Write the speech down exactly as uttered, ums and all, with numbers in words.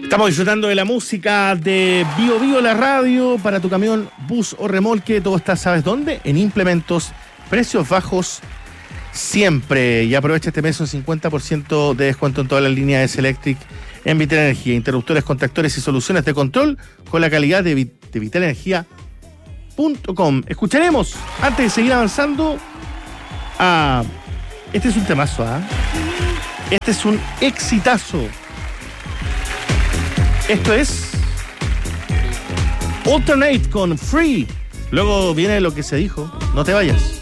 Estamos disfrutando de la música de Bio Bio, la radio, para tu camión, bus o remolque. Todo está, ¿sabes dónde? En Implementos. Precios bajos siempre. Y aprovecha este mes un cincuenta por ciento de descuento en todas las líneas S Electric en Vital Energía. Interruptores, contactores y soluciones de control con la calidad de, de vital energía punto com. Escucharemos, antes de seguir avanzando, a... Este es un temazo, ¿ah? ¿eh? Este es un exitazo. Esto es Alternate con Free. Luego viene lo que se dijo. No te vayas.